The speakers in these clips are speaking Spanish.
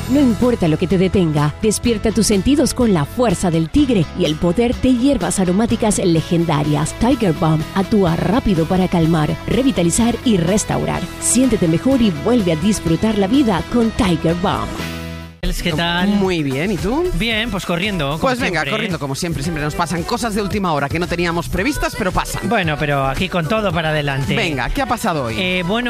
No importa lo que te detenga, despierta tus sentidos con la fuerza del tigre y el poder de hierbas aromáticas legendarias. Tiger Balm actúa rápido para calmar, revitalizar y restaurar. Siéntete mejor y vuelve a disfrutar la vida con Tiger Balm. ¿Qué tal? Muy bien, ¿y tú? Bien, pues corriendo. Pues venga, siempre. corriendo como siempre. Siempre nos pasan cosas de última hora que no teníamos previstas, pero pasan. Bueno, pero aquí con todo para adelante. Venga, ¿qué ha pasado hoy?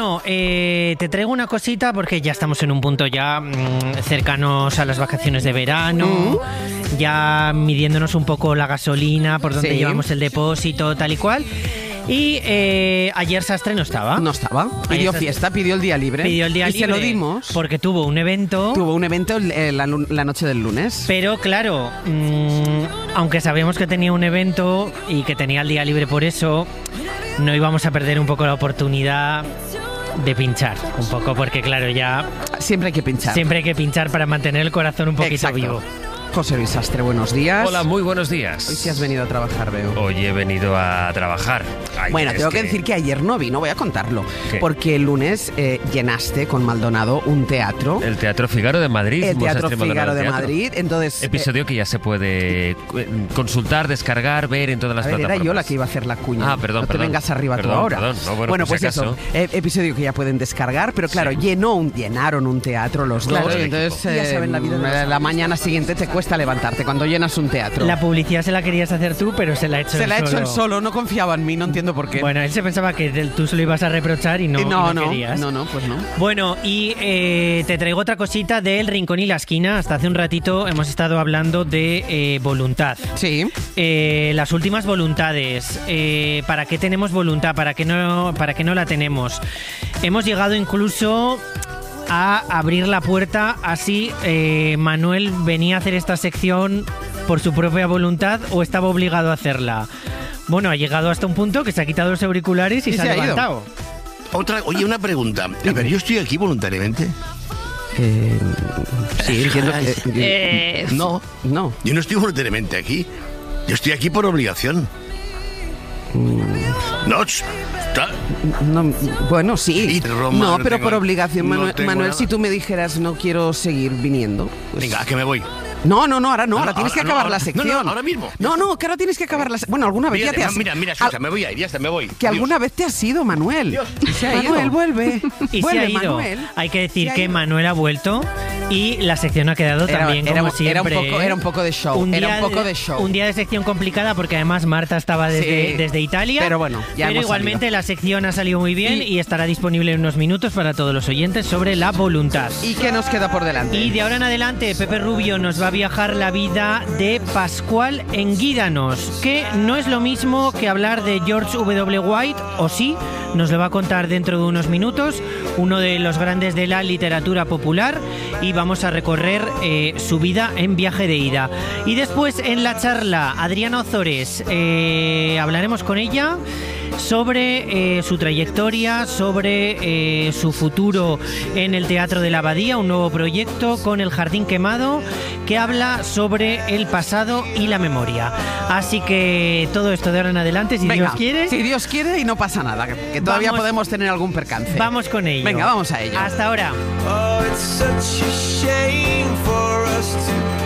Te traigo una cosita porque ya estamos en un punto ya cercanos a las vacaciones de verano, ya midiéndonos un poco la gasolina, por donde llevamos el depósito, tal y cual. Y ayer Sastre no estaba. No estaba. Pidió fiesta, pidió el día libre. Pidió el día libre. Y se lo dimos. Porque tuvo un evento. Tuvo un evento la noche del lunes. Pero claro, aunque sabíamos que tenía un evento y que tenía el día libre por eso, no íbamos a perder un poco la oportunidad de pinchar. Un poco porque claro, ya... Siempre hay que pinchar. Siempre hay que pinchar para mantener el corazón un poquito vivo. José Luis Sastre, buenos días. Hola, muy buenos días. Hoy sí has venido a trabajar, veo. Hoy he venido a trabajar. Bueno, tengo que decir que ayer no vino, voy a contarlo. ¿Qué? Porque el lunes llenaste con Maldonado un teatro. El Teatro Figaro de Madrid. El Teatro Mostra Figaro de Teatro. Madrid. Entonces, Episodio que ya se puede consultar, descargar, ver en todas las plataformas. era yo la que iba a hacer la cuña. Ah, perdón, No te perdón. vengas arriba tú Perdón, ahora. perdón. No, bueno, bueno, pues pues si eso. Episodio que ya pueden descargar, pero claro, Sí. llenaron un teatro los Claro, dos. el Entonces, ya saben, la vida de la mañana siguiente te cuesta levantarte cuando llenas un teatro. La publicidad se la querías hacer tú, pero se la ha hecho Se él la ha hecho solo. él solo, no confiaba en mí, no entiendo por qué. Bueno, él se pensaba que tú se lo ibas a reprochar y no querías. No, pues no. Bueno, y te traigo otra cosita del Rincón y la Esquina. Hasta hace un ratito hemos estado hablando de voluntad. Sí. Las últimas voluntades. ¿Para qué tenemos voluntad? ¿Para qué no la tenemos? Hemos llegado incluso a abrir la puerta así. Manuel venía a hacer esta sección por su propia voluntad o estaba obligado a hacerla. Bueno, ha llegado hasta un punto que se ha quitado los auriculares y se ha levantado. Oye, una pregunta. A ver, ¿yo estoy aquí voluntariamente? Sí, entiendo que... No, yo no estoy voluntariamente aquí. Yo estoy aquí por obligación. No, bueno, sí. Roma, no, no pero tengo- por obligación, no Manuel, tengo nada. si tú me dijeras no quiero seguir viniendo. Pues... Venga, que me voy. No, ahora no, ahora tienes que acabar la sección. No, ahora mismo. No, que ahora tienes que acabar la sección. Bueno, alguna vez ya te has... Mira, escucha, me voy a ir, ya está, me voy. Que alguna vez te has ido, Manuel. Dios. Se ha ido. Manuel, vuelve. Y Vuelve, se ha ido. Manuel. Hay que decir Se ha que ido. Manuel ha vuelto y la sección ha quedado también como siempre. Era un poco de show. Un día de sección complicada porque además Marta estaba desde Italia. Pero bueno, ya Pero hemos igualmente salido. la sección ha salido muy bien y estará disponible en unos minutos para todos los oyentes sobre la voluntad. ¿Y qué nos queda por delante? Y de ahora en adelante, Pepe Rubio nos va a viajar la vida de Pascual Enguídanos, que no es lo mismo que hablar de George W. White, o sí, nos lo va a contar dentro de unos minutos, uno de los grandes de la literatura popular, y vamos a recorrer su vida en Viaje de Ida. Y después en la charla, Adriana Ozores, hablaremos con ella sobre su trayectoria, sobre su futuro en el Teatro de la Abadía, un nuevo proyecto con El Jardín Quemado que habla sobre el pasado y la memoria. Así que todo esto de ahora en adelante, si Venga, Dios quiere. Si Dios quiere y no pasa nada, que todavía podemos tener algún percance. Vamos con ello. Venga, vamos a ello. Hasta ahora. Oh, it's such a shame for us to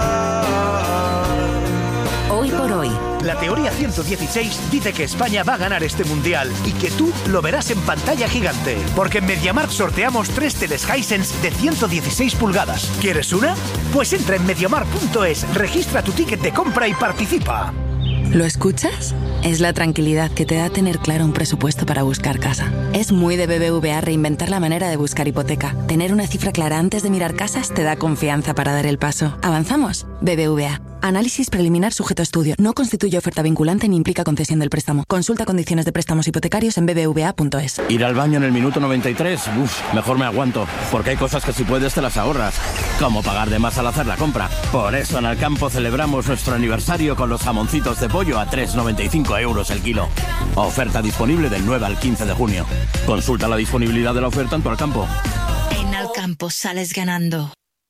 part. Hoy por hoy. La teoría 116 dice que España va a ganar este mundial y que tú lo verás en pantalla gigante. Porque en MediaMarkt sorteamos 3 teles Hisense de 116 pulgadas. ¿Quieres una? Pues entra en MediaMarkt.es, registra tu ticket de compra y participa. ¿Lo escuchas? Es la tranquilidad que te da tener claro un presupuesto para buscar casa. Es muy de BBVA reinventar la manera de buscar hipoteca. Tener una cifra clara antes de mirar casas te da confianza para dar el paso. ¿Avanzamos? BBVA. Análisis preliminar sujeto a estudio. No constituye oferta vinculante ni implica concesión del préstamo. Consulta condiciones de préstamos hipotecarios en bbva.es. Ir al baño en el minuto 93, mejor me aguanto, porque hay cosas que si puedes te las ahorras, como pagar de más al hacer la compra. Por eso en Alcampo celebramos nuestro aniversario con los jamoncitos de pollo a 3,95 € el kilo. Oferta disponible del 9 al 15 de junio. Consulta la disponibilidad de la oferta en tu Alcampo. En Alcampo sales ganando.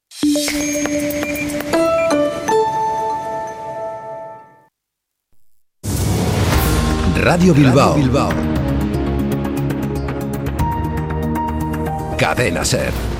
Radio Bilbao. Cadena SER.